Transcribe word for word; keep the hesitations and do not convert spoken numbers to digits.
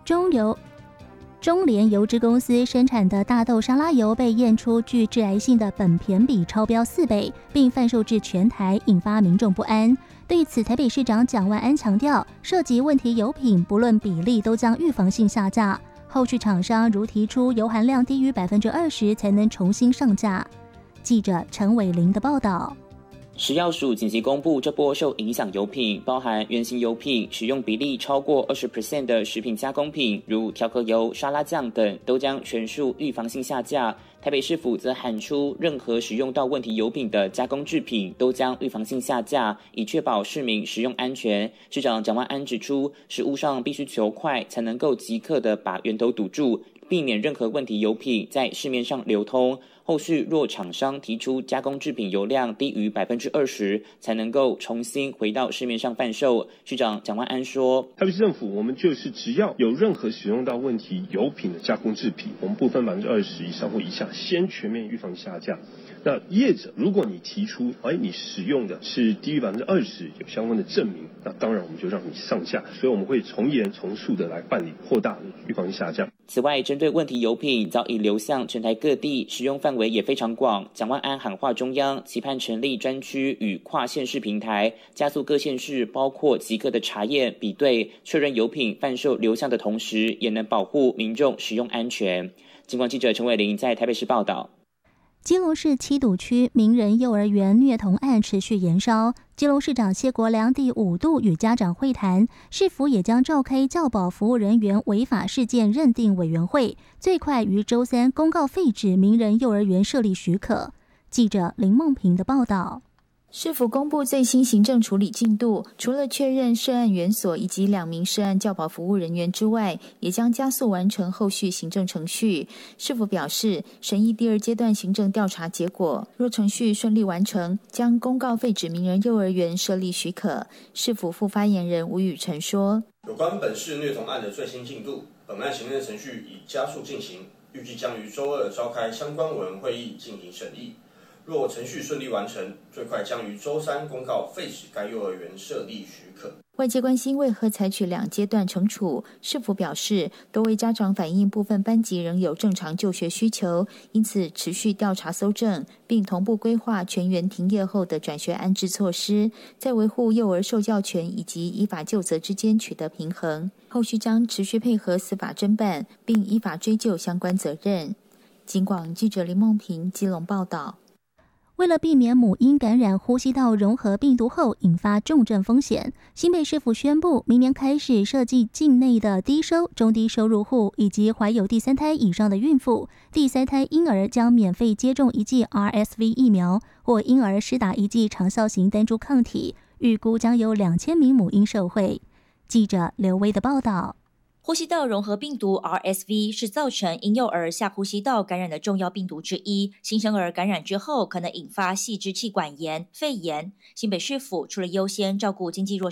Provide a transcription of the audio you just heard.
中油中联油脂公司生产的大豆沙拉油被验出具致癌性的苯醛比超标四倍，并贩售至全台，引发民众不安。对此，台北市长蒋万安强调，涉及问题油品不论比例都将预防性下架，后续厂商如提出油含量低于百分之二十才能重新上架。记者陈伟玲的报道。 食药署紧急公布，这波受影响油品包含原型油品使用比例超过 百分之二十 的食品加工品，如调和油、沙拉酱等，都将全数预防性下架。台北市府则喊出，任何使用到问题油品的加工制品都将预防性下架，以确保市民食用安全。市长蒋万安指出，食物上必须求快，才能够即刻的把源头堵住，避免任何问题油品在市面上流通。后续若厂商提出加工制品油量低于 百分之二十， 才能够重新回到市面上贩售。市长蒋万安说， 台北市政府我们就是只要有任何使用到问题油品的加工制品，我们部分 百分之二十 以上或以下先全面预防下架。那业者如果你提出哎你使用的是低于 百分之二十， 有相关的证明，那当然我们就让你上架。所以我们会从严从速的来办理扩大预防性下架。 此外，针对问题油品早已流向全台各地，使用范围也非常广。蒋万安喊话中央，期盼成立专区与跨县市平台，加速各县市包括即刻的查验、比对、确认油品贩售流向的同时，也能保护民众使用安全。警广记者陈伟玲在台北市报道。 基隆市七堵区名人幼儿园虐童案持续延烧，基隆市长谢国良第五度与家长会谈，市府也将召开教保服务人员违法事件认定委员会，最快于周三公告废止名人幼儿园设立许可。记者林梦平的报道。 市府公布最新行政处理进度，除了确认涉案园所以及两名涉案教保服务人员之外，也将加速完成后续行政程序。市府表示，审议第二阶段行政调查结果，若程序顺利完成，将公告废止名人幼儿园设立许可。市府副发言人吴宇辰说， 有关本市虐童案的最新进度，本案行政程序已加速进行，预计将于周二召开相关委员会议进行审议。若程序顺利完成，最快将于周三公告废止该幼儿园设立许可。 外界关心为何采取两阶段惩处，市府表示，多位家长反映部分班级仍有正常就学需求，因此持续调查搜证，并同步规划全员停业后的转学安置措施，在维护幼儿受教权以及依法究责之间取得平衡。后续将持续配合司法侦办，并依法追究相关责任。警广记者林梦平基隆报道。 为了避免母婴感染呼吸道融合病毒后引发重症风险，新北市府宣布，明年开始设计境内的低收、中低收入户以及怀有第三胎以上的孕妇、第三胎婴儿将免费接种一剂 R S V 疫苗，或婴儿施打一剂长效型单株抗体，预估将有两千名母婴受惠。记者刘威的报道。 呼吸道融合病毒 R S V 是造成婴幼儿下呼吸道感染的重要病毒之一，新生儿感染之后可能引发细支气管炎、肺炎。新北市府除了优先照顾经济弱